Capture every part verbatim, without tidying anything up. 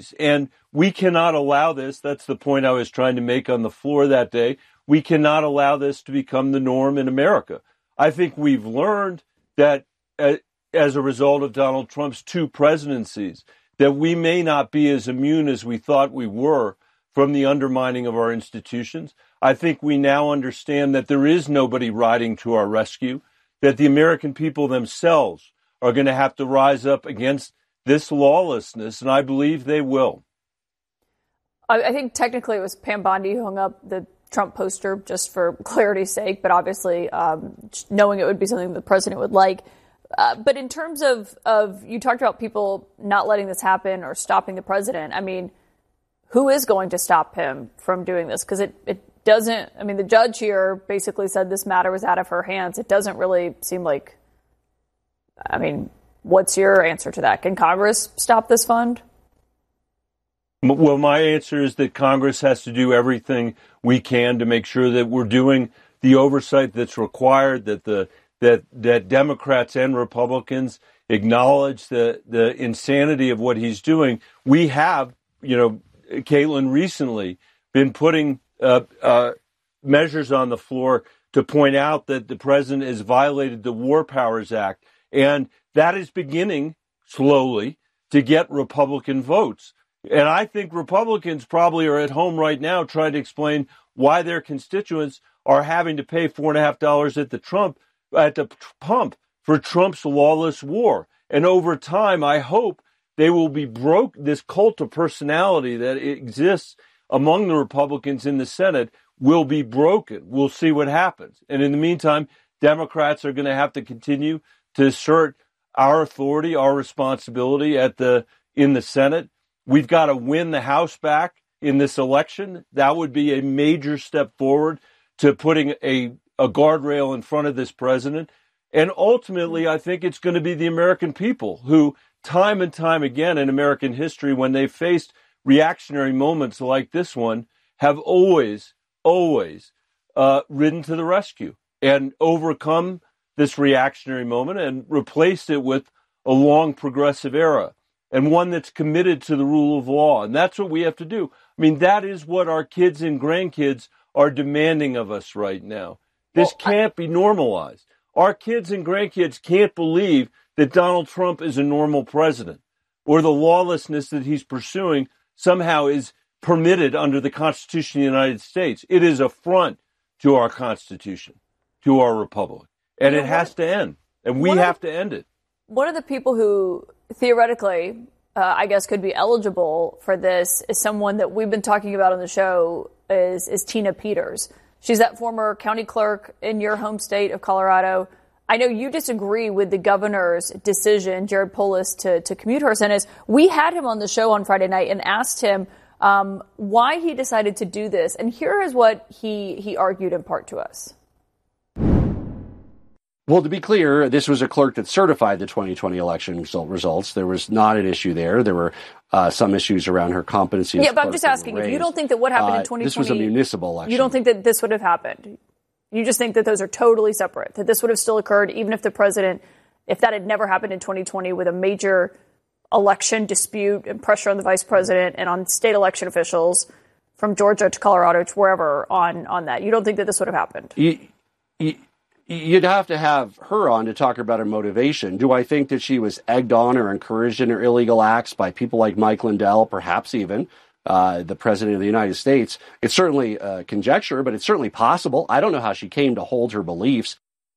And we cannot allow this. That's the point I was trying to make on the floor that day. We cannot allow this to become the norm in America. I think we've learned that uh, as a result of Donald Trump's two presidencies, that we may not be as immune as we thought we were from the undermining of our institutions. I think we now understand that there is nobody riding to our rescue, that the American people themselves are going to have to rise up against this lawlessness, and I believe they will. I think technically it was Pam Bondi who hung up the Trump poster just for clarity's sake, but obviously um, knowing it would be something the president would like. Uh, but in terms of, of, you talked about people not letting this happen or stopping the president. I mean, who is going to stop him from doing this? Because it, it doesn't, I mean, the judge here basically said this matter was out of her hands. It doesn't really seem like, I mean, what's your answer to that? Can Congress stop this fund? Well, my answer is that Congress has to do everything we can to make sure that we're doing the oversight that's required, that the that that Democrats and Republicans acknowledge the, the insanity of what he's doing. We have, you know, Caitlin, recently been putting uh, uh, measures on the floor to point out that the president has violated the War Powers Act. And that is beginning slowly to get Republican votes. And I think Republicans probably are at home right now trying to explain why their constituents are having to pay four and a half dollars at the Trump at the pump for Trump's lawless war. And over time, I hope they will be broke. This cult of personality that exists among the Republicans in the Senate will be broken. We'll see what happens. And in the meantime, Democrats are going to have to continue to assert our authority, our responsibility at the in the Senate. We've got to win the House back in this election. That would be a major step forward to putting a, a guardrail in front of this president. And ultimately, I think it's going to be the American people who, time and time again in American history, when they faced reactionary moments like this one, have always, always uh, ridden to the rescue and overcome this reactionary moment and replaced it with a long progressive era and one that's committed to the rule of law. And that's what we have to do. I mean, that is what our kids and grandkids are demanding of us right now. This well, can't I- be normalized. Our kids and grandkids can't believe that Donald Trump is a normal president or the lawlessness that he's pursuing somehow is permitted under the Constitution of the United States. It is an affront to our Constitution, to our republic, and you know, it has to end, and we have to end it. One of the people who theoretically, uh, I guess, could be eligible for this is someone that we've been talking about on the show is, is Tina Peters. She's that former county clerk in your home state of Colorado. I know you disagree with the governor's decision, Jared Polis, to, to commute her sentence. We had him on the show on Friday night and asked him um, why he decided to do this. And here is what he, he argued in part to us. Well, to be clear, this was a clerk that certified the twenty twenty election result, results. There was not an issue there. There were uh, some issues around her competency. Yeah, but I'm just asking, if you don't think that what happened uh, in twenty twenty... This was a municipal election. You don't think that this would have happened? You just think that those are totally separate, that this would have still occurred even if the president, if that had never happened in twenty twenty with a major election dispute and pressure on the vice president and on state election officials from Georgia to Colorado to wherever on, on that. You don't think that this would have happened? You, you, You'd have to have her on to talk about her motivation. Do I think that she was egged on or encouraged in her illegal acts by people like Mike Lindell, perhaps even uh, the president of the United States? It's certainly uh, conjecture, but it's certainly possible. I don't know how she came to hold her beliefs.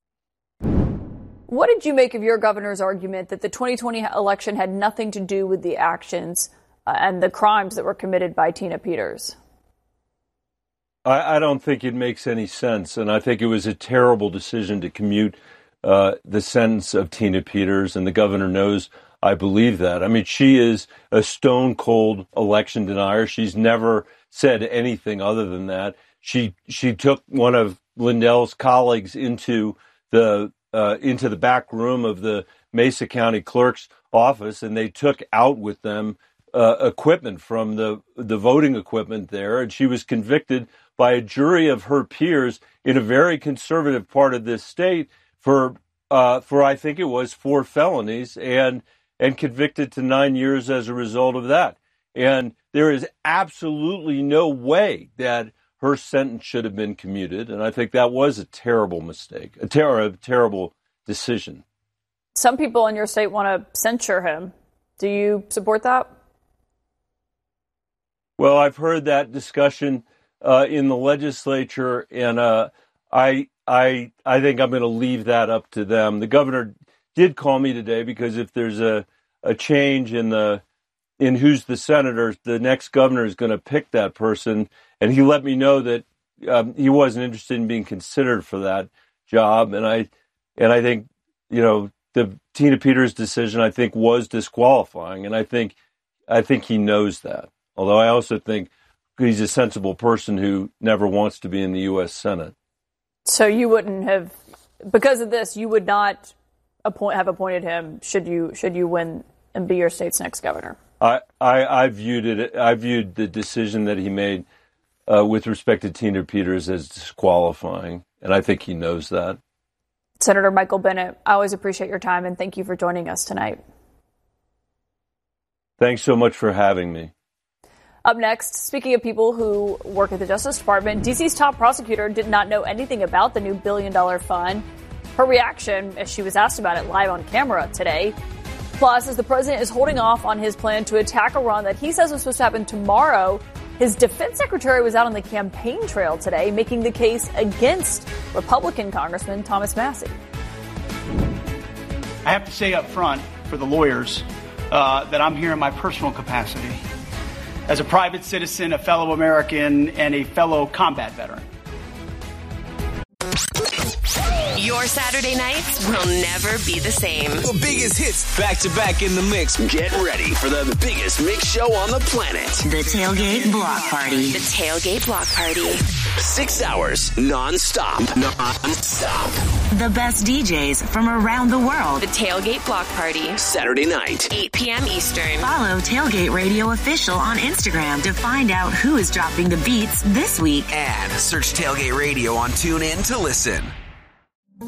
What did you make of your governor's argument that the twenty twenty election had nothing to do with the actions uh, and the crimes that were committed by Tina Peters? I, I don't think it makes any sense, and I think it was a terrible decision to commute uh, the sentence of Tina Peters, and the governor knows I believe that. I mean, she is a stone-cold election denier. She's never said anything other than that. She she took one of Lindell's colleagues into the uh, into the back room of the Mesa County Clerk's office, and they took out with them uh, equipment from the the voting equipment there, and she was convicted by a jury of her peers in a very conservative part of this state for, uh, for I think it was four felonies and and convicted to nine years as a result of that. And there is absolutely no way that her sentence should have been commuted. And I think that was a terrible mistake, a, ter- a terrible decision. Some people in your state want to censure him. Do you support that? Well, I've heard that discussion uh, in the legislature, and uh, I, I, I think I'm going to leave that up to them. The governor did call me today because if there's a, a change in the in who's the senator, the next governor is going to pick that person, and he let me know that um, he wasn't interested in being considered for that job, and I, and I think you know the Tina Peters decision I think was disqualifying, and I think, I think he knows that. Although I also think he's a sensible person who never wants to be in the U S Senate. So you wouldn't have, because of this, you would not appoint have appointed him should you should you win and be your state's next governor. I I, I viewed it. I viewed the decision that he made uh, with respect to Tina Peters as disqualifying, and I think he knows that. Senator Michael Bennet, I always appreciate your time, and thank you for joining us tonight. Thanks so much for having me. Up next, speaking of people who work at the Justice Department, D C's top prosecutor did not know anything about the new billion dollar fund. Her reaction as she was asked about it live on camera today. Plus, as the president is holding off on his plan to attack Iran that he says was supposed to happen tomorrow, his defense secretary was out on the campaign trail today making the case against Republican Congressman Thomas Massie. I have to say up front for the lawyers uh, that I'm here in my personal capacity as a private citizen, a fellow American, and a fellow combat veteran. Your Saturday nights will never be the same. The biggest hits back to back in the mix. Get ready for the biggest mix show on the planet. The Tailgate Block Party. The Tailgate Block Party. Six hours non-stop. Non-stop. The best D Js from around the world. The Tailgate Block Party. Saturday night, eight p.m. Eastern. Follow Tailgate Radio Official on Instagram to find out who is dropping the beats this week. And search Tailgate Radio on TuneIn to listen.